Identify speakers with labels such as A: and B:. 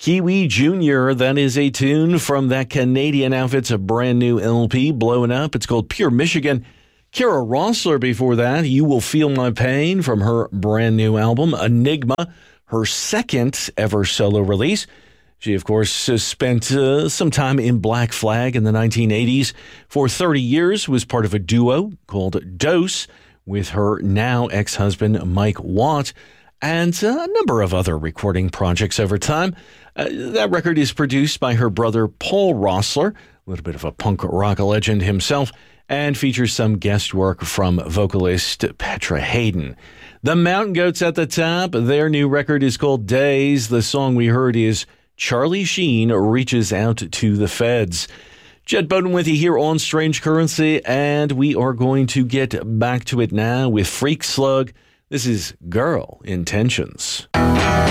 A: Kiwi Jr., that is a tune from that Canadian outfit's a brand new LP blowing up. It's called Pure Michigan. Kara Rossler before that, You Will Feel My Pain from her brand new album, Enigma, her second ever solo release. She, of course, spent some time in Black Flag in the 1980s. For 30 years, was part of a duo called Dose with her now ex-husband, Mike Watt, and a number of other recording projects over time. That record is produced by her brother, Paul Rossler, a little bit of a punk rock legend himself, and features some guest work from vocalist Petra Hayden. The Mountain Goats at the top. Their new record is called Days. The song we heard is Charlie Sheen Reaches Out to the Feds. Jed Bowden with you here on Strange Currency, and we are going to get back to it now with Freak Slug. This is Girl Intentions.